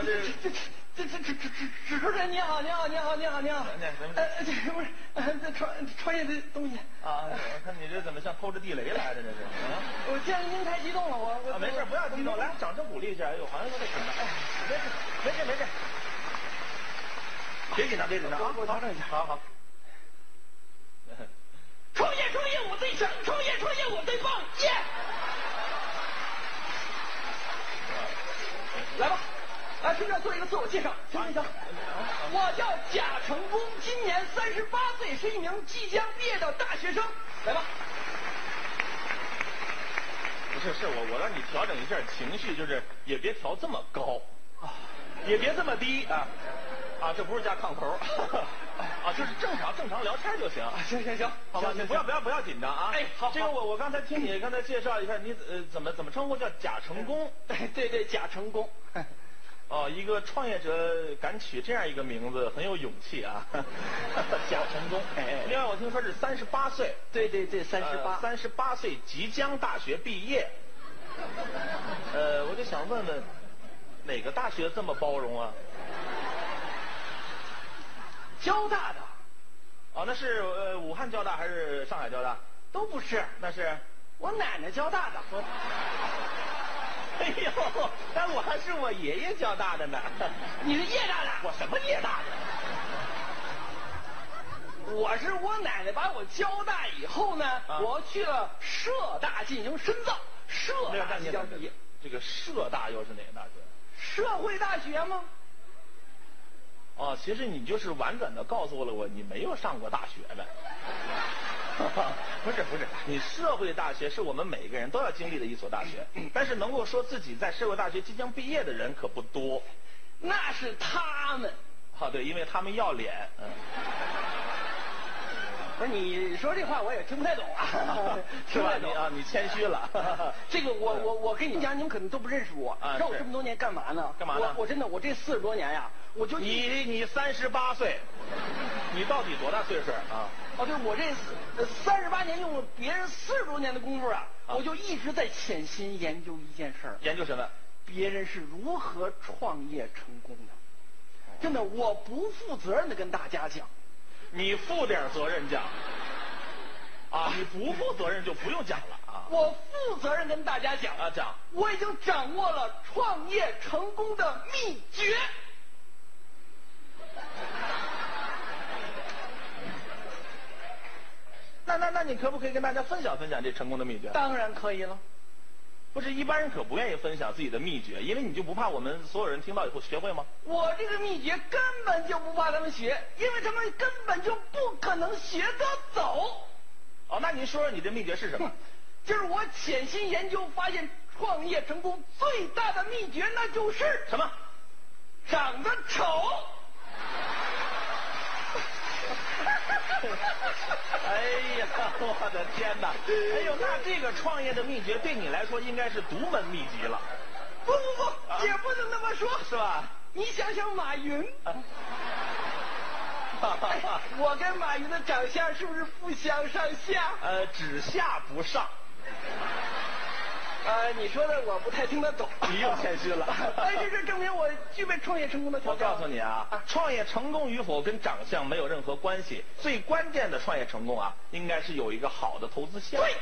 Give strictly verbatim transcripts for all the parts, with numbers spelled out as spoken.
这这这这这这主持人你好，你好，你好，你好，你好。呃，这不是这创创业的东西啊？我看你这怎么像偷着地雷来的这是？啊！ 我见您太激动了，我我没事，不要激动，来掌声鼓励一下。哎呦，好像有点紧张。哎，没事，没事，没事。别紧张，别紧张啊！ 我调整一下。 好好。 创业创业我最强，创业创业我最棒，耶！来吧，来，顺便做一个自我介绍，行行行。我叫贾成功，今年三十八岁，是一名即将毕业的大学生。来吧。 不是，是我我让你调整一下情绪，就是也别调这么高啊，也别这么低啊。啊，这不是加炕头啊，就是正常正常聊天就行。 行行行，好吧， 你不要不要不要紧张啊！ 哎，好， 这个我我刚才听你刚才介绍一下，你呃怎么怎么称呼叫贾成功？ 对对对，贾成功。 哦，一个创业者敢取这样一个名字，很有勇气啊！贾成功。 哎， 另外我听说是三十八岁。 对对对，三十八， 三十八岁即将大学毕业。呃，我就想问问，哪个大学这么包容啊？ 交大的。 哦，那是呃武汉交大还是上海交大？ 都不是， 那是我奶奶交大的。 我哎呦，但我还是我爷爷交大的呢。 你是叶大的？ 我什么叶大的？我是我奶奶把我交大以后呢，啊、我去了社大进行深造，社大即将毕业。 这个社大又是哪个大学？ 社会大学吗？ 哦，其实你就是婉转的告诉了我，你没有上过大学呗。不是不是，你社会大学是我们每个人都要经历的一所大学，但是能够说自己在社会大学即将毕业的人可不多。 那是他们。 啊，对，因为他们要脸。嗯。 不是你说这话我也听不太懂啊， 是吧？你啊，你谦虚了。 这个我我我跟你讲，你们可能都不认识我。 啊， 知道我这么多年干嘛呢？ 干嘛呢？ 我我真的我这四十多年呀，我就你你三十八岁，你到底多大岁数啊？ 哦，就是我这三十八年用了别人四十多年的功夫啊，啊我就一直在潜心研究一件事儿。 研究什么？ 别人是如何创业成功的？真的，我不负责任的跟大家讲。 你负点责任讲啊，你不负责任就不用讲了啊。 我负责任跟大家讲啊，讲， 我已经掌握了创业成功的秘诀。 那那那你可不可以跟大家分享分享这成功的秘诀？ 当然可以了。 不是一般人可不愿意分享自己的秘诀，因为你就不怕我们所有人听到以后学会吗？ 我这个秘诀根本就不怕他们学，因为他们根本就不可能学得走。 哦，那您说说你的秘诀是什么？ 就是我潜心研究发现，创业成功最大的秘诀那就是什么？ 长得丑。 哎呀，我的天哪！哎呦，那这个创业的秘诀对你来说应该是独门秘籍了。 不不不，啊、也不能那么说， 是吧？ 你想想马云，啊哎、我跟马云的长相是不是不相上下？ 呃，只下不上。 呃，你说的我不太听得懂， 你又谦虚了。 但是这证明我具备创业成功的条件。 我告诉你啊，啊创业成功与否跟长相没有任何关系，最关键的创业成功啊，应该是有一个好的投资项目。 对，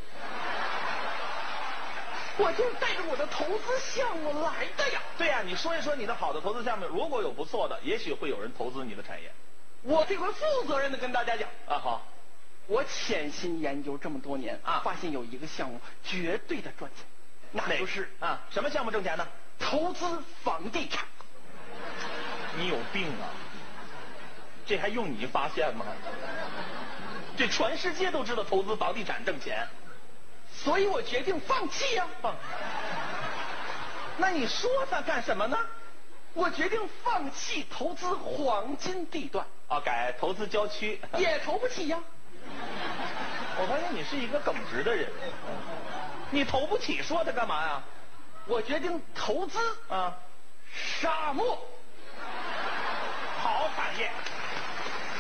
我就是带着我的投资项目来的呀。 对呀、啊，你说一说你的好的投资项目，如果有不错的，也许会有人投资你的产业。 我这回负责任的跟大家讲啊，好。 我潜心研究这么多年啊，发现有一个项目绝对的赚钱，那就是啊，什么项目挣钱呢？ 投资房地产。 你有病啊！这还用你发现吗？这全世界都知道投资房地产挣钱， 所以我决定放弃呀、 啊。放？那你说它干什么呢？ 我决定放弃投资黄金地段。 啊，改投资郊区。 也投不起呀。 我发现你是一个耿直的人，你投不起，说它干嘛呀？ 我决定投资啊， 沙漠。 好产业。